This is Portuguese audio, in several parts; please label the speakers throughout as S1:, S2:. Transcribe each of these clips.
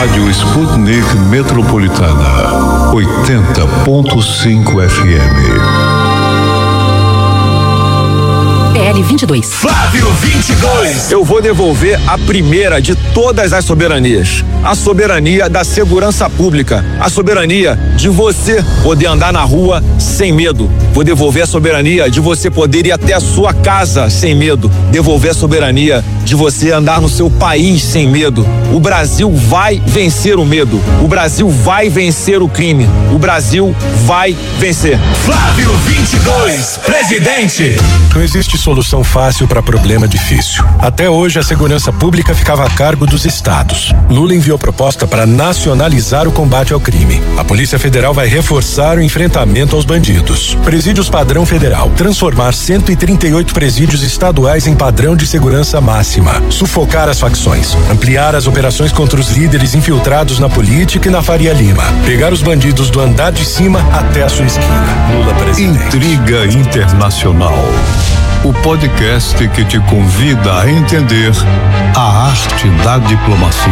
S1: Rádio Sputnik Metropolitana, 80.5 FM.
S2: PL 22.
S3: Flávio 22. Eu vou devolver a primeira de todas as soberanias. A soberania da segurança pública. A soberania de você poder andar na rua sem medo. Vou devolver a soberania de você poder ir até a sua casa sem medo. Devolver a soberania de você andar no seu país sem medo. O Brasil vai vencer o medo. O Brasil vai vencer o crime. O Brasil vai vencer. Flávio 22, presidente.
S4: Não existe solução fácil para problema difícil. Até hoje, a segurança pública ficava a cargo dos estados. Lula enviou proposta para nacionalizar o combate ao crime. A Polícia Federal vai reforçar o enfrentamento aos bandidos. Presídios padrão federal. Transformar 138 presídios estaduais em padrão de segurança máxima. Sufocar as facções. Ampliar as operações contra os líderes infiltrados na política e na Faria Lima. Pegar os bandidos do andar de cima até a sua esquina. Lula presidente.
S1: Intriga Internacional. O podcast que te convida a entender a arte da diplomacia.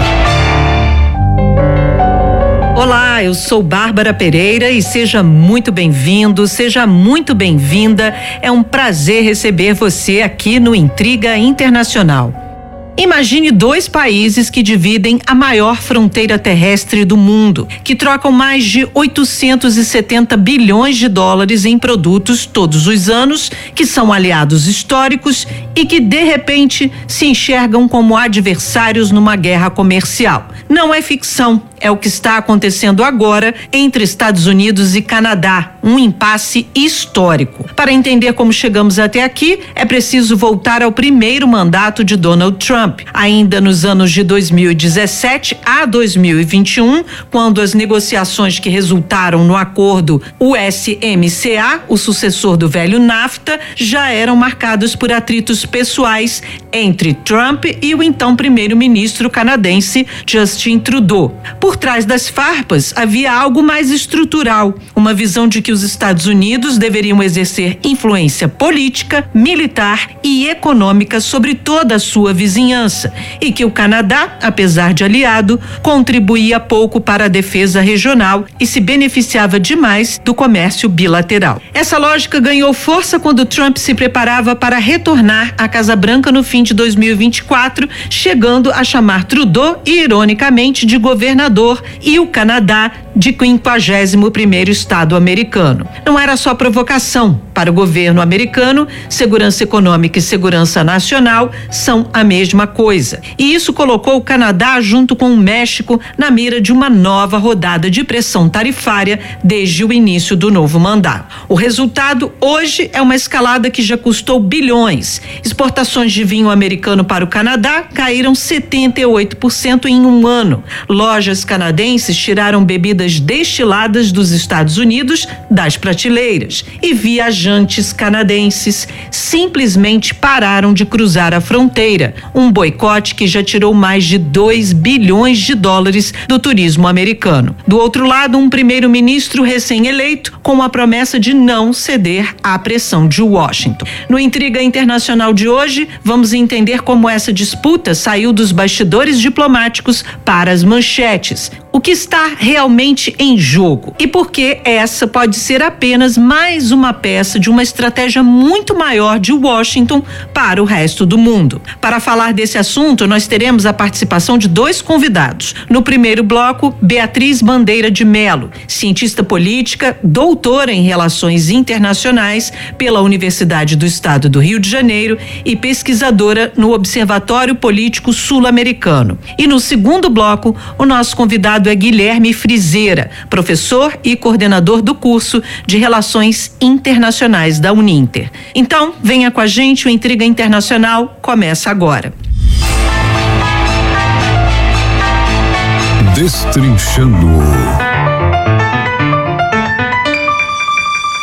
S2: Olá, eu sou Bárbara Pereira e seja muito bem-vindo, seja muito bem-vinda. É um prazer receber você aqui no Intriga Internacional. Imagine dois países que dividem a maior fronteira terrestre do mundo, que trocam mais de 870 bilhões de dólares em produtos todos os anos, que são aliados históricos e que, de repente, se enxergam como adversários numa guerra comercial. Não é ficção, é o que está acontecendo agora entre Estados Unidos e Canadá, um impasse histórico. Para entender como chegamos até aqui, é preciso voltar ao primeiro mandato de Donald Trump, ainda nos anos de 2017 a 2021, quando as negociações que resultaram no acordo USMCA, o sucessor do velho NAFTA, já eram marcados por atritos pessoais entre Trump e o então primeiro-ministro canadense Justin Trudeau. Por trás das farpas havia algo mais estrutural, uma visão de que os Estados Unidos deveriam exercer influência política, militar e econômica sobre toda a sua vizinhança e que o Canadá, apesar de aliado, contribuía pouco para a defesa regional e se beneficiava demais do comércio bilateral. Essa lógica ganhou força quando Trump se preparava para retornar à Casa Branca no fim de 2024, chegando a chamar Trudeau, ironicamente, de governador e o Canadá de 51º estado americano. Não era só provocação. Para o governo americano, segurança econômica e segurança nacional são a mesma coisa. E isso colocou o Canadá junto com o México na mira de uma nova rodada de pressão tarifária desde o início do novo mandato. O resultado hoje é uma escalada que já custou bilhões. Exportações de vinho americano para o Canadá caíram 78% em um ano. Lojas canadenses tiraram bebidas destiladas dos Estados Unidos das prateleiras e viajantes canadenses simplesmente pararam de cruzar a fronteira, um boicote que já tirou mais de 2 bilhões de dólares do turismo americano. Do outro lado, um primeiro-ministro recém-eleito com a promessa de não ceder à pressão de Washington. No Intriga Internacional de hoje, vamos entender como essa disputa saiu dos bastidores diplomáticos para as manchetes. O que está realmente em jogo e por que essa pode ser apenas mais uma peça de uma estratégia muito maior de Washington para o resto do mundo. Para falar desse assunto, nós teremos a participação de dois convidados. No primeiro bloco, Beatriz Bandeira de Mello, cientista política, doutora em Relações Internacionais pela Universidade do Estado do Rio de Janeiro e pesquisadora no Observatório Político Sul-Americano. E no segundo bloco, o nosso convidado é Guilherme Frizeira, professor e coordenador do curso de Relações Internacionais da Uninter. Então, venha com a gente, o Intriga Internacional começa agora.
S1: Destrinchando.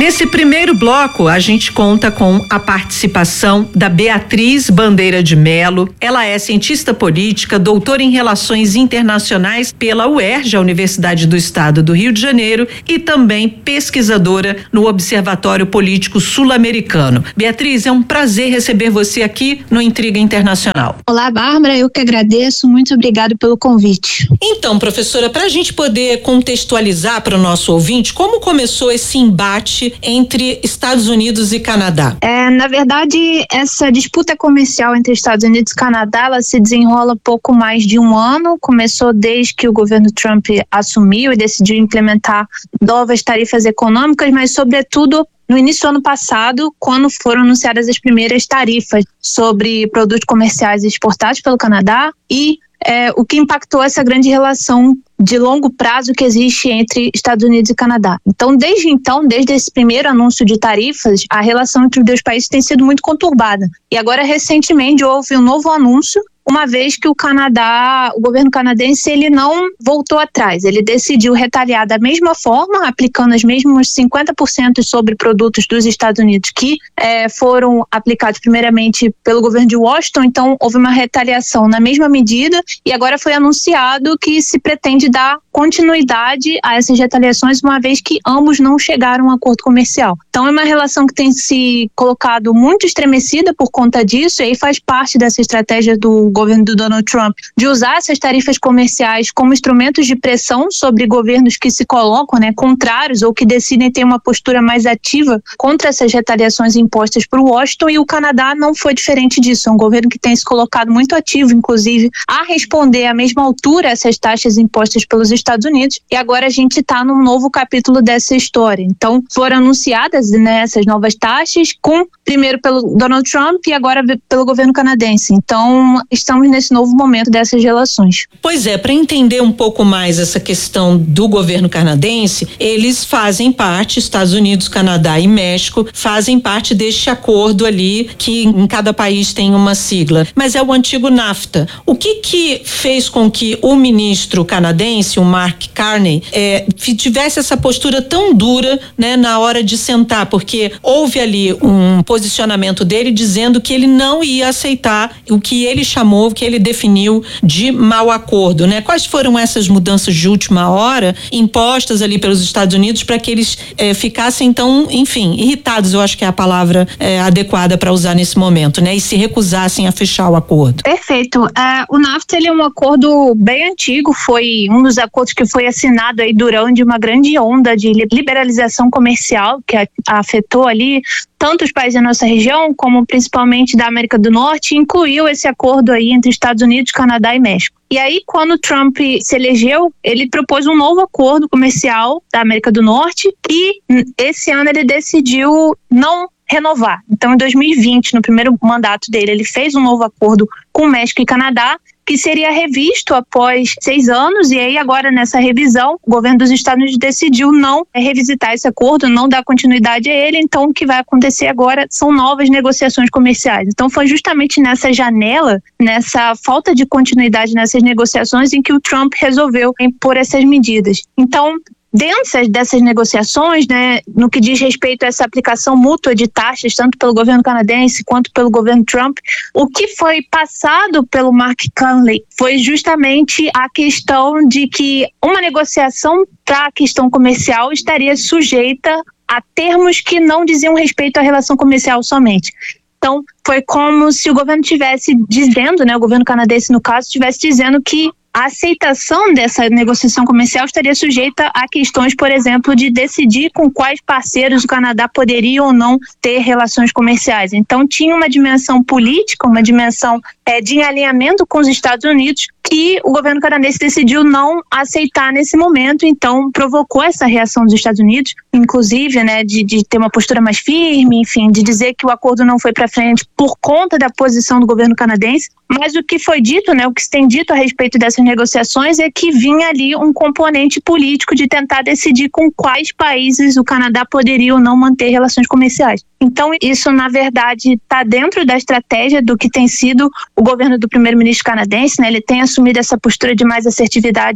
S2: Nesse primeiro bloco, a gente conta com a participação da Beatriz Bandeira de Mello. Ela é cientista política, doutora em Relações Internacionais pela UERJ, a Universidade do Estado do Rio de Janeiro, e também pesquisadora no Observatório Político Sul-Americano. Beatriz, é um prazer receber você aqui no Intriga Internacional.
S5: Olá, Bárbara, eu que agradeço. Muito obrigado pelo convite.
S2: Então, professora, para a gente poder contextualizar para o nosso ouvinte, como começou esse embate entre Estados Unidos e Canadá?
S5: Na verdade, essa disputa comercial entre Estados Unidos e Canadá, ela se desenrola pouco mais de um ano. Começou desde que o governo Trump assumiu e decidiu implementar novas tarifas econômicas, mas sobretudo no início do ano passado, quando foram anunciadas as primeiras tarifas sobre produtos comerciais exportados pelo Canadá e o que impactou essa grande relação de longo prazo que existe entre Estados Unidos e Canadá. Então, desde esse primeiro anúncio de tarifas, a relação entre os dois países tem sido muito conturbada. E agora, recentemente, houve um novo anúncio, uma vez que o governo canadense, ele não voltou atrás, ele decidiu retaliar da mesma forma, aplicando os mesmos 50% sobre produtos dos Estados Unidos que foram aplicados primeiramente pelo governo de Washington. Então houve uma retaliação na mesma medida e agora foi anunciado que se pretende dar continuidade a essas retaliações, uma vez que ambos não chegaram a um acordo comercial. Então é uma relação que tem se colocado muito estremecida por conta disso, e aí faz parte dessa estratégia do governo do Donald Trump de usar essas tarifas comerciais como instrumentos de pressão sobre governos que se colocam, contrários ou que decidem ter uma postura mais ativa contra essas retaliações impostas por Washington, e o Canadá não foi diferente disso. É um governo que tem se colocado muito ativo, inclusive, a responder à mesma altura a essas taxas impostas pelos Estados Unidos, e agora a gente está num novo capítulo dessa história. Então foram anunciadas essas novas taxas, primeiro pelo Donald Trump e agora pelo governo canadense. Então estamos nesse novo momento dessas relações.
S2: Pois é, para entender um pouco mais essa questão do governo canadense, eles fazem parte, Estados Unidos, Canadá e México, fazem parte deste acordo ali, que em cada país tem uma sigla, mas é o antigo NAFTA. O que fez com que o ministro canadense, o Mark Carney, tivesse essa postura tão dura, na hora de sentar, porque houve ali um posicionamento dele dizendo que ele não ia aceitar o que ele chamou, o que ele definiu de mau acordo, Quais foram essas mudanças de última hora impostas ali pelos Estados Unidos para que eles ficassem então, enfim, irritados, eu acho que é a palavra adequada para usar nesse momento, e se recusassem a fechar o acordo? Perfeito.
S5: O NAFTA, ele é um acordo bem antigo, foi um dos acordos que foi assinado aí durante uma grande onda de liberalização comercial que afetou ali tanto os países da nossa região, como principalmente da América do Norte, incluiu esse acordo aí entre Estados Unidos, Canadá e México. E aí, quando Trump se elegeu, ele propôs um novo acordo comercial da América do Norte e esse ano ele decidiu não renovar. Então, em 2020, no primeiro mandato dele, ele fez um novo acordo com México e Canadá, que seria revisto após 6 anos, e aí agora nessa revisão o governo dos Estados Unidos decidiu não revisitar esse acordo, não dar continuidade a ele. Então o que vai acontecer agora são novas negociações comerciais. Então foi justamente nessa janela, nessa falta de continuidade nessas negociações, em que o Trump resolveu impor essas medidas. Então, dentro dessas negociações, no que diz respeito a essa aplicação mútua de taxas, tanto pelo governo canadense quanto pelo governo Trump, o que foi passado pelo Mark Carney foi justamente a questão de que uma negociação para a questão comercial estaria sujeita a termos que não diziam respeito à relação comercial somente. Então, foi como se o governo estivesse dizendo, o governo canadense, no caso, estivesse dizendo que a aceitação dessa negociação comercial estaria sujeita a questões, por exemplo, de decidir com quais parceiros o Canadá poderia ou não ter relações comerciais. Então, tinha uma dimensão política, uma dimensão de alinhamento com os Estados Unidos, que o governo canadense decidiu não aceitar nesse momento. Então provocou essa reação dos Estados Unidos, inclusive de ter uma postura mais firme, enfim, de dizer que o acordo não foi para frente por conta da posição do governo canadense. Mas o que foi dito, o que se tem dito a respeito dessas negociações é que vinha ali um componente político de tentar decidir com quais países o Canadá poderia ou não manter relações comerciais. Então isso, na verdade, está dentro da estratégia do que tem sido o governo do primeiro-ministro canadense, Ele tem assumido essa postura de mais assertividade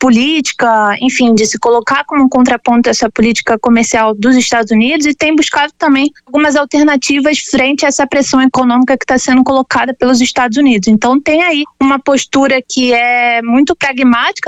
S5: política, enfim, de se colocar como um contraponto a essa política comercial dos Estados Unidos e tem buscado também algumas alternativas frente a essa pressão econômica que está sendo colocada pelos Estados Unidos. Então tem aí uma postura que é muito pragmática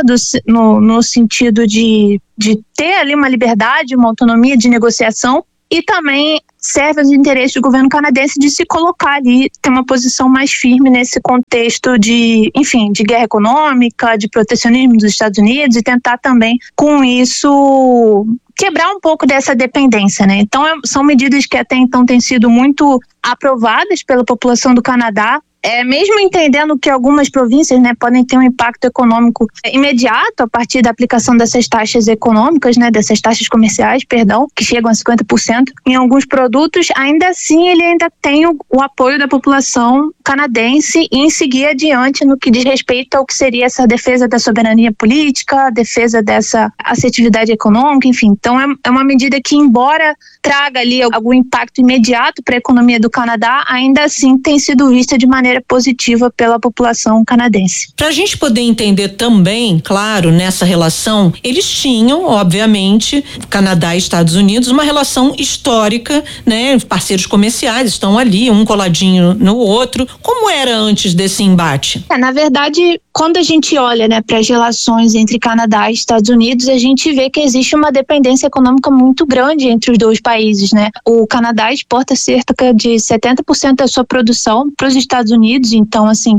S5: no sentido de ter ali uma liberdade, uma autonomia de negociação e também serve aos interesses do governo canadense de se colocar ali, ter uma posição mais firme nesse contexto de guerra econômica, de protecionismo dos Estados Unidos e tentar também, com isso, quebrar um pouco dessa dependência, né? Então, são medidas que até então têm sido muito aprovadas pela população do Canadá, mesmo entendendo que algumas províncias, né, podem ter um impacto econômico imediato a partir da aplicação dessas taxas econômicas, né, dessas taxas comerciais, que chegam a 50% em alguns produtos, ainda assim ele ainda tem o apoio da população canadense em seguir adiante no que diz respeito ao que seria essa defesa da soberania política, a defesa dessa assertividade econômica, enfim. Então é uma medida que, embora traga ali algum impacto imediato para a economia do Canadá, ainda assim tem sido vista de maneira positiva pela população canadense.
S2: Para a gente poder entender também, claro, nessa relação, eles tinham, obviamente, Canadá e Estados Unidos, uma relação histórica, né? Parceiros comerciais estão ali, um coladinho no outro. Como era antes desse embate?
S5: Na verdade, quando a gente olha, né, para as relações entre Canadá e Estados Unidos, a gente vê que existe uma dependência econômica muito grande entre os dois países, né? O Canadá exporta cerca de 70% da sua produção para os Estados Unidos, então, assim,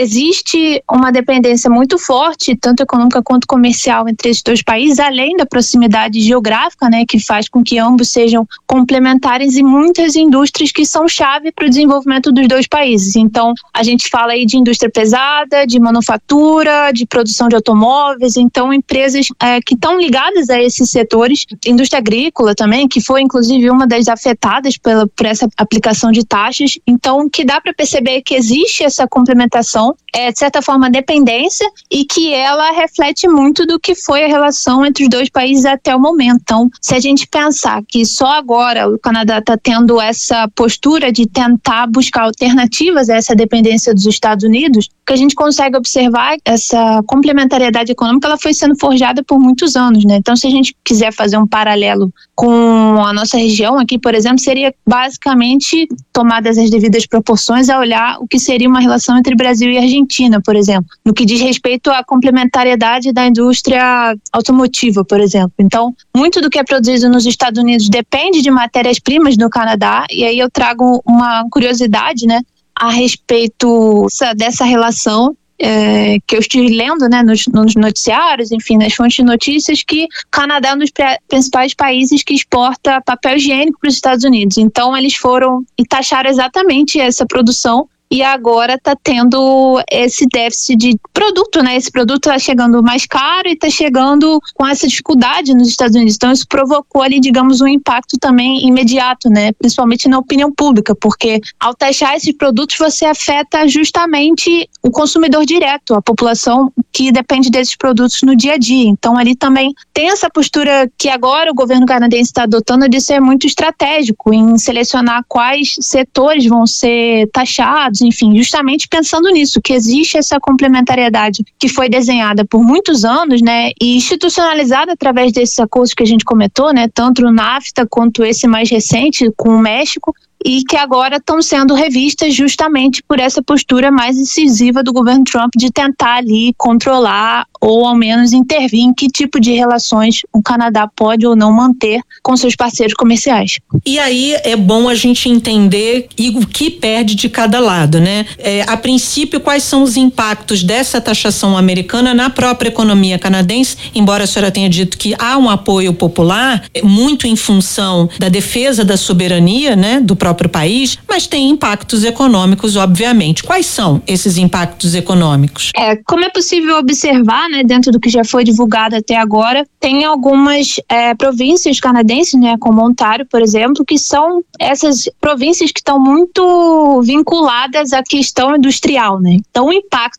S5: existe uma dependência muito forte, tanto econômica quanto comercial, entre esses dois países, além da proximidade geográfica, né, que faz com que ambos sejam complementares em muitas indústrias que são chave para o desenvolvimento dos dois países. Então, a gente fala aí de indústria pesada, de manufatura, de produção de automóveis, então empresas que estão ligadas a esses setores, indústria agrícola também, que foi inclusive uma das afetadas por essa aplicação de taxas, então que dá para perceber que existe essa complementação, de certa forma, dependência, e que ela reflete muito do que foi a relação entre os dois países até o momento. Então, se a gente pensar que só agora o Canadá está tendo essa postura de tentar buscar alternativas a essa dependência dos Estados Unidos, o que a gente consegue observar, essa complementariedade econômica, ela foi sendo forjada por muitos anos, né? Então, se a gente quiser fazer um paralelo com a nossa região aqui, por exemplo, seria basicamente, tomadas as devidas proporções, a olhar o que seria uma relação entre Brasil e Argentina, por exemplo, no que diz respeito à complementariedade da indústria automotiva, por exemplo. Então, muito do que é produzido nos Estados Unidos depende de matérias-primas do Canadá, e aí eu trago uma curiosidade, né, a respeito dessa relação que eu estive lendo, né, nos noticiários, enfim, nas fontes de notícias, que o Canadá é um dos principais países que exporta papel higiênico para os Estados Unidos. Então, eles foram e taxaram exatamente essa produção, e agora está tendo esse déficit de produto, né? Esse produto está chegando mais caro e está chegando com essa dificuldade nos Estados Unidos. Então, isso provocou ali, digamos, um impacto também imediato, né? Principalmente na opinião pública, porque ao taxar esses produtos, você afeta justamente o consumidor direto, a população que depende desses produtos no dia a dia. Então, ali também tem essa postura que agora o governo canadense está adotando de ser muito estratégico em selecionar quais setores vão ser taxados, enfim, justamente pensando nisso, que existe essa complementariedade que foi desenhada por muitos anos, né, e institucionalizada através desses acordos que a gente comentou, né, tanto o NAFTA quanto esse mais recente com o México, e que agora estão sendo revistas justamente por essa postura mais incisiva do governo Trump de tentar ali controlar ou ao menos intervir em que tipo de relações o Canadá pode ou não manter com seus parceiros comerciais.
S2: E aí é bom a gente entender o que perde de cada lado, né? A princípio, quais são os impactos dessa taxação americana na própria economia canadense, embora a senhora tenha dito que há um apoio popular, muito em função da defesa da soberania, né, do próprio país, mas tem impactos econômicos, obviamente. Quais são esses impactos econômicos?
S5: Como é possível observar, né, dentro do que já foi divulgado até agora, tem algumas províncias canadenses, né, como Ontário, por exemplo, que são essas províncias que estão muito vinculadas à questão industrial, né? Então, o impacto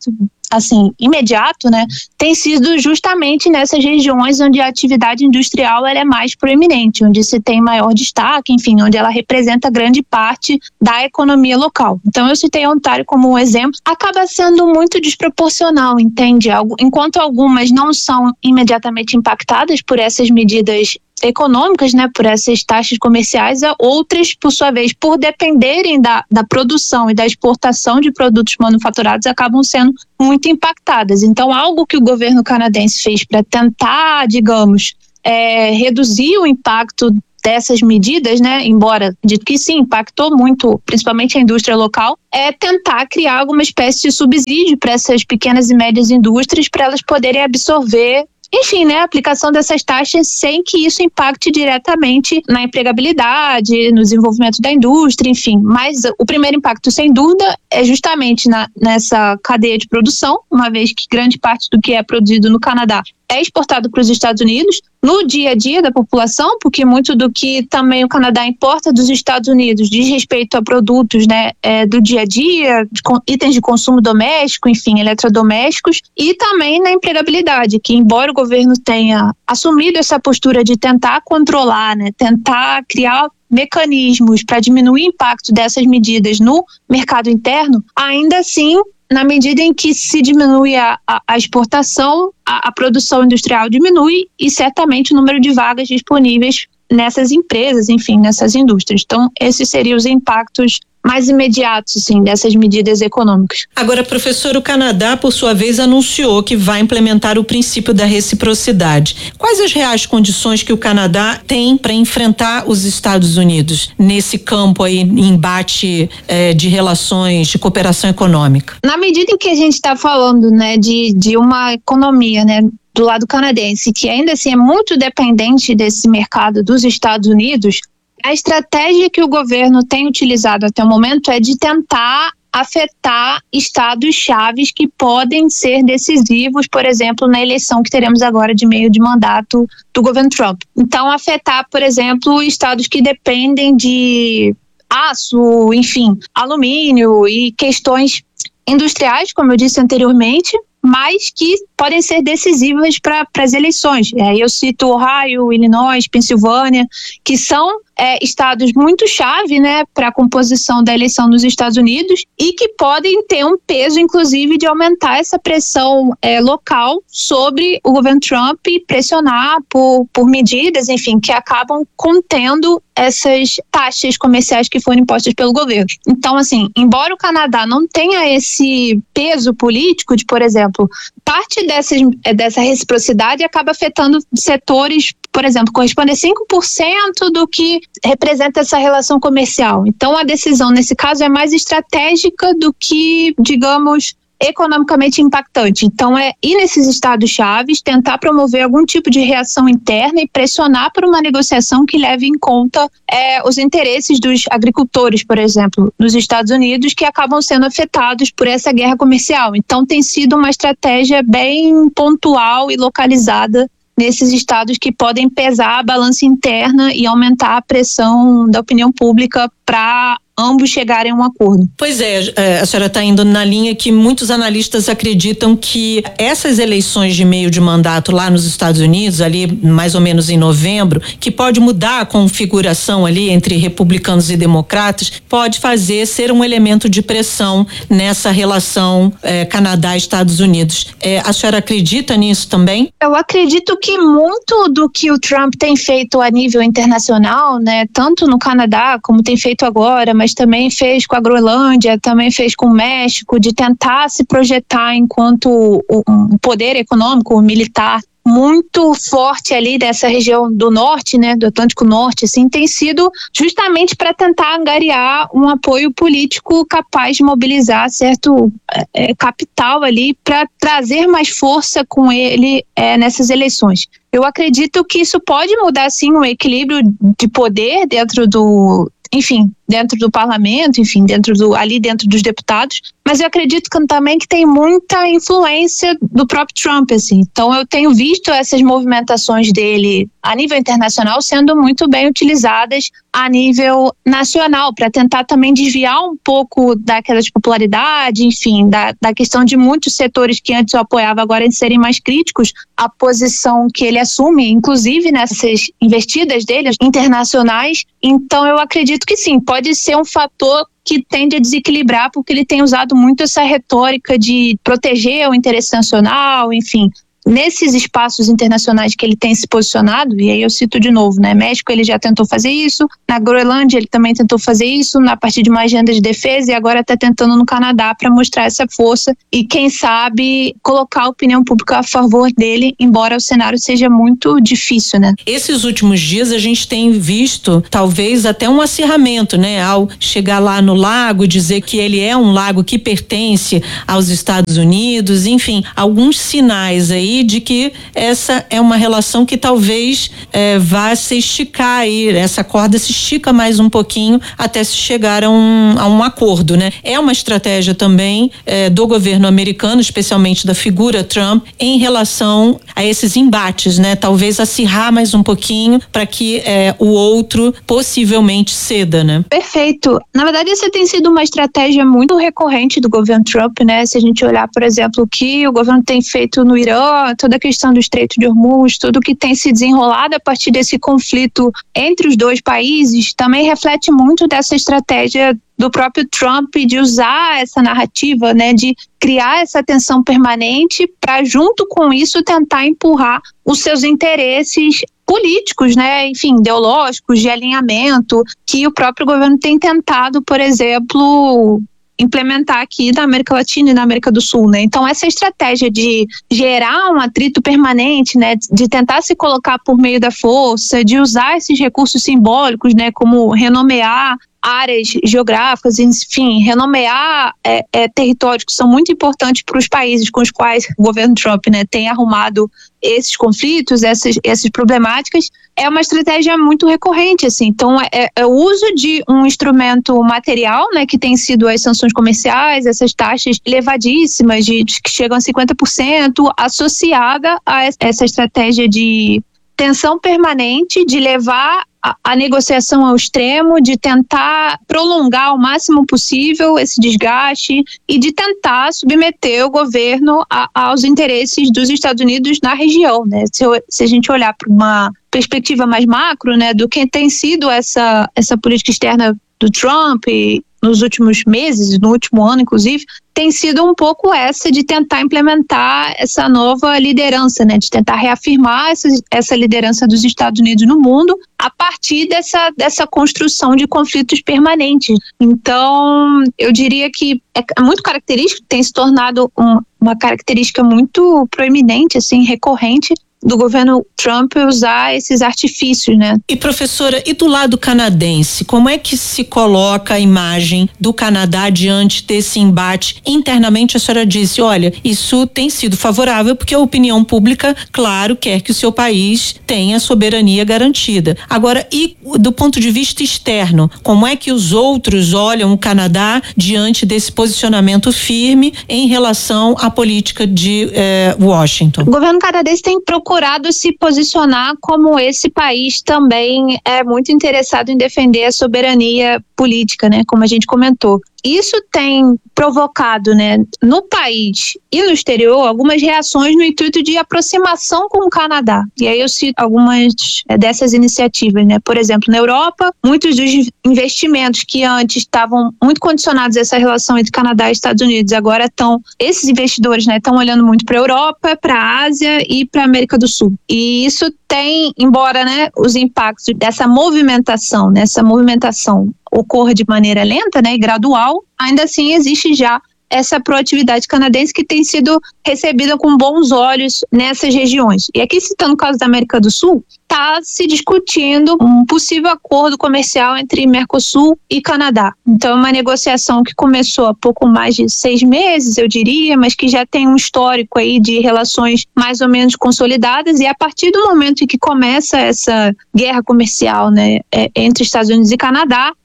S5: assim, imediato, né, tem sido justamente nessas regiões onde a atividade industrial ela é mais proeminente, onde se tem maior destaque, enfim, onde ela representa grande parte da economia local. Então eu citei Ontário como um exemplo, acaba sendo muito desproporcional, entende? Enquanto algumas não são imediatamente impactadas por essas medidas econômicas, né, por essas taxas comerciais, outras, por sua vez, por dependerem da produção e da exportação de produtos manufaturados, acabam sendo muito impactadas. Então, algo que o governo canadense fez para tentar, digamos, reduzir o impacto dessas medidas, né, embora dito que sim, impactou muito, principalmente a indústria local, é tentar criar alguma espécie de subsídio para essas pequenas e médias indústrias, para elas poderem absorver, enfim, né, a aplicação dessas taxas sem que isso impacte diretamente na empregabilidade, no desenvolvimento da indústria, enfim. Mas o primeiro impacto, sem dúvida, é justamente nessa cadeia de produção, uma vez que grande parte do que é produzido no Canadá é exportado para os Estados Unidos, no dia a dia da população, porque muito do que também o Canadá importa dos Estados Unidos diz respeito a produtos, né, do dia a dia, itens de consumo doméstico, enfim, eletrodomésticos, e também na empregabilidade, que embora o governo tenha assumido essa postura de tentar controlar, né, tentar criar mecanismos para diminuir o impacto dessas medidas no mercado interno, ainda assim, na medida em que se diminui a exportação, a produção industrial diminui e certamente o número de vagas disponíveis nessas empresas, enfim, nessas indústrias. Então, esses seriam os impactos mais imediatos, sim, dessas medidas econômicas.
S2: Agora, professor, o Canadá, por sua vez, anunciou que vai implementar o princípio da reciprocidade. Quais as reais condições que o Canadá tem para enfrentar os Estados Unidos nesse campo aí, embate de relações de cooperação econômica?
S5: Na medida em que a gente está falando, né, de uma economia, né, do lado canadense, que ainda assim é muito dependente desse mercado dos Estados Unidos, a estratégia que o governo tem utilizado até o momento é de tentar afetar estados chaves que podem ser decisivos, por exemplo, na eleição que teremos agora de meio de mandato do governo Trump. Então, afetar, por exemplo, estados que dependem de aço, enfim, alumínio e questões industriais, como eu disse anteriormente, mas que podem ser decisivas para as eleições. Eu cito Ohio, Illinois, Pensilvânia, que são estados muito chave, né, para a composição da eleição nos Estados Unidos e que podem ter um peso, inclusive, de aumentar essa pressão local sobre o governo Trump e pressionar por medidas, enfim, que acabam contendo essas taxas comerciais que foram impostas pelo governo. Então, assim, embora o Canadá não tenha esse peso político de, por exemplo, parte dessa reciprocidade acaba afetando setores, por exemplo, corresponde a 5% do que representa essa relação comercial. Então, a decisão, nesse caso, é mais estratégica do que, digamos, economicamente impactante. Então, ir nesses estados-chave, tentar promover algum tipo de reação interna e pressionar por uma negociação que leve em conta os interesses dos agricultores, por exemplo, nos Estados Unidos, que acabam sendo afetados por essa guerra comercial. Então, tem sido uma estratégia bem pontual e localizada nesses estados que podem pesar a balança interna e aumentar a pressão da opinião pública para ambos chegarem a um acordo.
S2: Pois a senhora está indo na linha que muitos analistas acreditam que essas eleições de meio de mandato lá nos Estados Unidos, ali mais ou menos em novembro, que pode mudar a configuração ali entre republicanos e democratas, pode ser um elemento de pressão nessa relação Canadá-Estados Unidos. A senhora acredita nisso também?
S5: Eu acredito que muito do que o Trump tem feito a nível internacional, né, tanto no Canadá como tem feito agora, mas também fez com a Groenlândia, também fez com o México, de tentar se projetar enquanto um poder econômico, militar muito forte ali dessa região do norte, né, do Atlântico Norte, assim, tem sido justamente para tentar angariar um apoio político capaz de mobilizar certo capital ali para trazer mais força com ele nessas eleições. Eu acredito que isso pode mudar, sim, o equilíbrio de poder dentro do parlamento, enfim, dentro dos deputados, mas eu acredito também que tem muita influência do próprio Trump, assim. Então eu tenho visto essas movimentações dele a nível internacional sendo muito bem utilizadas a nível nacional, para tentar também desviar um pouco da queda de popularidade, enfim, da questão de muitos setores que antes o apoiavam agora em serem mais críticos à posição que ele assume, inclusive nessas investidas dele internacionais. Então eu acredito que sim, pode ser um fator que tende a desequilibrar, porque ele tem usado muito essa retórica de proteger o interesse nacional, enfim. Nesses espaços internacionais que ele tem se posicionado, e aí eu cito de novo, né? México ele já tentou fazer isso, na Groenlândia ele também tentou fazer isso, na partir de uma agenda de defesa, e agora está tentando no Canadá para mostrar essa força e quem sabe colocar a opinião pública a favor dele, embora o cenário seja muito difícil, né?
S2: Esses últimos dias a gente tem visto talvez até um acirramento, né? Ao chegar lá no lago, dizer que ele é um lago que pertence aos Estados Unidos, enfim, alguns sinais aí de que essa é uma relação que talvez vá se esticar aí, essa corda se estica mais um pouquinho até se chegar a um acordo, né? É uma estratégia também do governo americano, especialmente da figura Trump, em relação a esses embates, né? Talvez acirrar mais um pouquinho para que o outro possivelmente ceda, né?
S5: Perfeito. Na verdade, essa tem sido uma estratégia muito recorrente do governo Trump, né? Se a gente olhar, por exemplo, o que o governo tem feito no Irã, toda a questão do Estreito de Hormuz, tudo que tem se desenrolado a partir desse conflito entre os dois países, também reflete muito dessa estratégia do próprio Trump de usar essa narrativa, né, de criar essa tensão permanente para, junto com isso, tentar empurrar os seus interesses políticos, né, enfim, ideológicos, de alinhamento, que o próprio governo tem tentado, por exemplo, implementar aqui na América Latina e na América do Sul, né? Então essa estratégia de gerar um atrito permanente, né, de tentar se colocar por meio da força, de usar esses recursos simbólicos, né, como renomear áreas geográficas, enfim, renomear territórios que são muito importantes para os países com os quais o governo Trump, né, tem arrumado esses conflitos, essas problemáticas, é uma estratégia muito recorrente, assim. Então, é o uso de um instrumento material, né, que tem sido as sanções comerciais, essas taxas elevadíssimas, que chegam a 50%, associada a essa estratégia de tensão permanente, de levar a negociação ao extremo, de tentar prolongar ao máximo possível esse desgaste e de tentar submeter o governo aos interesses dos Estados Unidos na região, né? Se a gente olhar para uma perspectiva mais macro, né, do que tem sido essa política externa do Trump nos últimos meses, no último ano inclusive, tem sido um pouco essa de tentar implementar essa nova liderança, né, de tentar reafirmar essa liderança dos Estados Unidos no mundo a partir dessa construção de conflitos permanentes. Então, eu diria que é muito característico, tem se tornado uma característica muito proeminente, assim, recorrente do governo Trump usar esses artifícios, né?
S2: E professora, e do lado canadense, como é que se coloca a imagem do Canadá diante desse embate internamente? A senhora disse, olha, isso tem sido favorável porque a opinião pública, claro, quer que o seu país tenha soberania garantida. Agora, e do ponto de vista externo, como é que os outros olham o Canadá diante desse posicionamento firme em relação à política de Washington?
S5: O governo canadense tem procurado se posicionar como esse país também é muito interessado em defender a soberania política, né, como a gente comentou. Isso tem provocado, né, no país e no exterior algumas reações no intuito de aproximação com o Canadá. E aí eu cito algumas dessas iniciativas, né? Por exemplo, na Europa, muitos dos investimentos que antes estavam muito condicionados a essa relação entre Canadá e Estados Unidos, agora esses investidores, né, estão olhando muito para a Europa, para a Ásia e para a América do Sul. E isso tem, embora, né, os impactos dessa movimentação, né, essa movimentação ocorra de maneira lenta, né, e gradual, ainda assim existe já essa proatividade canadense que tem sido recebida com bons olhos nessas regiões. E aqui, citando o caso da América do Sul, está se discutindo um possível acordo comercial entre Mercosul e Canadá. Então, é uma negociação que começou há pouco mais de 6 meses, eu diria, mas que já tem um histórico aí de relações mais ou menos consolidadas, e a partir do momento em que começa essa guerra comercial, né, entre Estados Unidos e Canadá,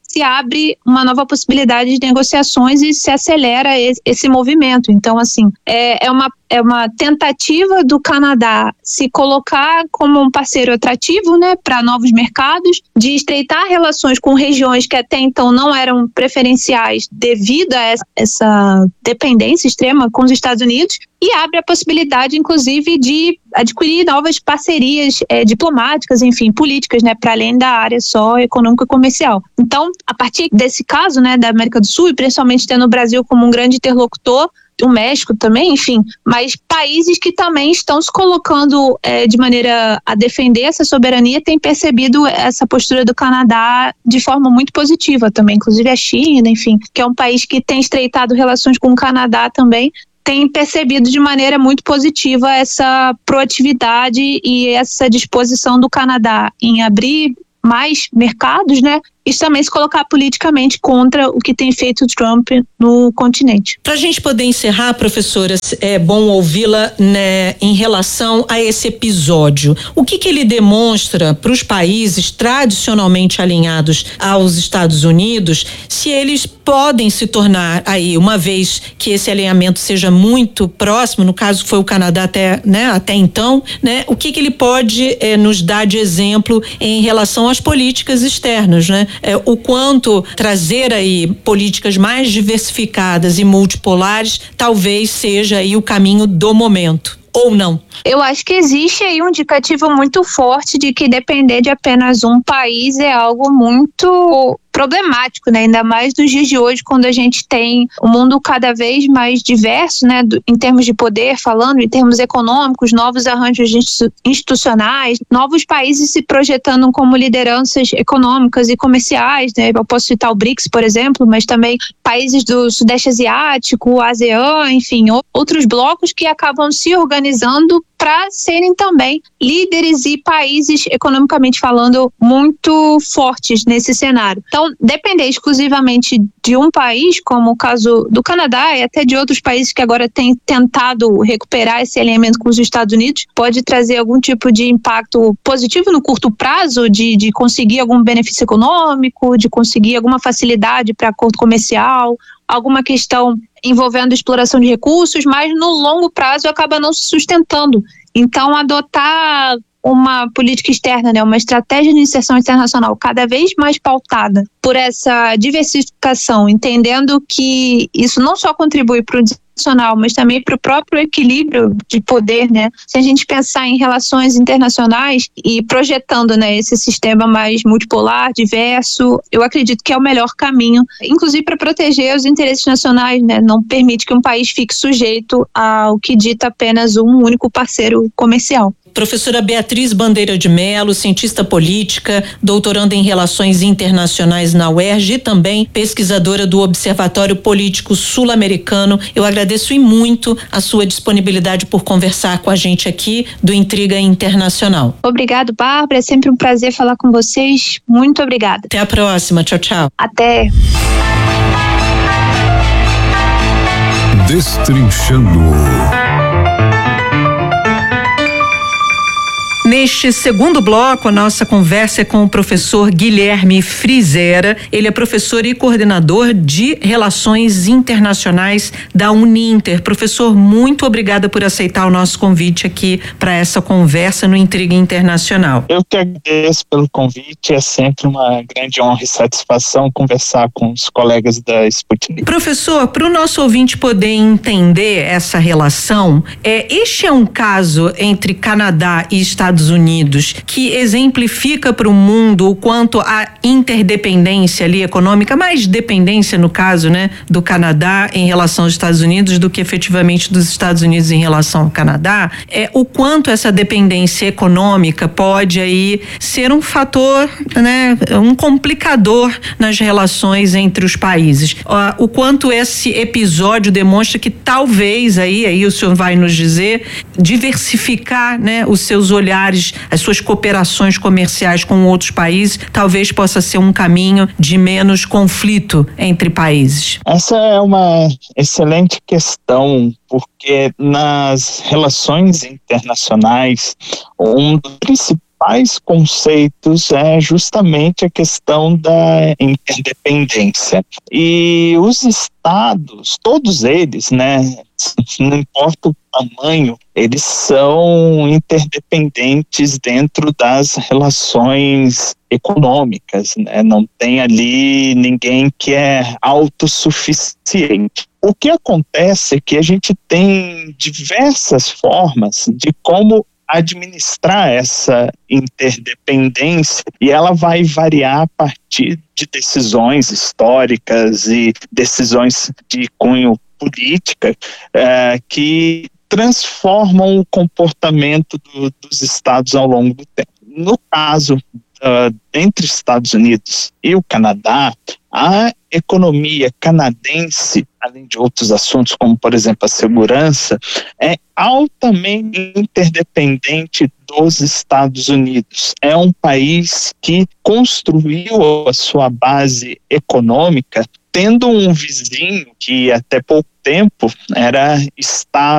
S5: se abre uma nova possibilidade de negociações e se acelera esse movimento. Então, assim, é uma tentativa do Canadá se colocar como um parceiro atrativo, né, para novos mercados, de estreitar relações com regiões que até então não eram preferenciais devido a essa dependência extrema com os Estados Unidos, e abre a possibilidade, inclusive, de adquirir novas parcerias diplomáticas, enfim, políticas, né, para além da área só econômica e comercial. Então, a partir desse caso, né, da América do Sul, e principalmente tendo o Brasil como um grande interlocutor, o México também, enfim, mas países que também estão se colocando de maneira a defender essa soberania têm percebido essa postura do Canadá de forma muito positiva também, inclusive a China, enfim, que é um país que tem estreitado relações com o Canadá também, tem percebido de maneira muito positiva essa proatividade e essa disposição do Canadá em abrir mais mercados, né? E também se colocar politicamente contra o que tem feito o Trump no continente.
S2: Para a gente poder encerrar, professora, é bom ouvi-la, né, em relação a esse episódio. O que ele demonstra para os países tradicionalmente alinhados aos Estados Unidos, se eles podem se tornar aí, uma vez que esse alinhamento seja muito próximo, no caso foi o Canadá até então, né? O que ele pode nos dar de exemplo em relação às políticas externas, né? O quanto trazer aí políticas mais diversificadas e multipolares talvez seja aí o caminho do momento, ou não?
S5: Eu acho que existe aí um indicativo muito forte de que depender de apenas um país é algo muito problemático, né? Ainda mais nos dias de hoje, quando a gente tem um mundo cada vez mais diverso, né? Em termos de poder, falando, em termos econômicos, novos arranjos institucionais, novos países se projetando como lideranças econômicas e comerciais, né? Eu posso citar o BRICS, por exemplo, mas também países do Sudeste Asiático, ASEAN, enfim, outros blocos que acabam se organizando para serem também líderes e países, economicamente falando, muito fortes nesse cenário. Então, depender exclusivamente de um país, como o caso do Canadá e até de outros países que agora têm tentado recuperar esse alinhamento com os Estados Unidos, pode trazer algum tipo de impacto positivo no curto prazo, de conseguir algum benefício econômico, de conseguir alguma facilidade para acordo comercial, alguma questão envolvendo exploração de recursos, mas no longo prazo acaba não se sustentando. Então, adotar uma política externa, né, uma estratégia de inserção internacional cada vez mais pautada por essa diversificação, entendendo que isso não só contribui para o nacional, mas também para o próprio equilíbrio de poder, né? Se a gente pensar em relações internacionais e projetando, né, esse sistema mais multipolar, diverso, eu acredito que é o melhor caminho, inclusive para proteger os interesses nacionais, né? Não permite que um país fique sujeito ao que dita apenas um único parceiro comercial.
S2: Professora Beatriz Bandeira de Mello, cientista política, doutoranda em Relações Internacionais na UERJ e também pesquisadora do Observatório Político Sul-Americano. Eu agradeço e muito a sua disponibilidade por conversar com a gente aqui do Intriga Internacional.
S5: Obrigado, Bárbara. É sempre um prazer falar com vocês. Muito obrigada.
S2: Até a próxima. Tchau, tchau.
S5: Até.
S1: Destrinchando.
S2: Neste segundo bloco, a nossa conversa é com o professor Guilherme Frizera. Ele é professor e coordenador de Relações Internacionais da Uninter. Professor, muito obrigada por aceitar o nosso convite aqui para essa conversa no Intriga Internacional.
S6: Eu que agradeço pelo convite, é sempre uma grande honra e satisfação conversar com os colegas da Sputnik.
S2: Professor, para o nosso ouvinte poder entender essa relação, este é um caso entre Canadá e Estados Unidos que exemplifica para o mundo o quanto a interdependência ali econômica, mais dependência no caso, né, do Canadá em relação aos Estados Unidos do que efetivamente dos Estados Unidos em relação ao Canadá, o quanto essa dependência econômica pode aí ser um fator, né, um complicador nas relações entre os países. O quanto esse episódio demonstra que talvez aí o senhor vai nos dizer, diversificar, né, os seus olhares, as suas cooperações comerciais com outros países, talvez possa ser um caminho de menos conflito entre países.
S6: Essa é uma excelente questão, porque nas relações internacionais, um dos principais principais conceitos é justamente a questão da interdependência. E os estados, todos eles, né, não importa o tamanho, eles são interdependentes dentro das relações econômicas, né? Não tem ali ninguém que é autossuficiente. O que acontece é que a gente tem diversas formas de como administrar essa interdependência, e ela vai variar a partir de decisões históricas e decisões de cunho política que transformam o comportamento dos estados ao longo do tempo. No caso entre os Estados Unidos e o Canadá, a economia canadense, além de outros assuntos como, por exemplo, a segurança, é altamente interdependente dos Estados Unidos. É um país que construiu a sua base econômica tendo um vizinho que até pouco tempo era estável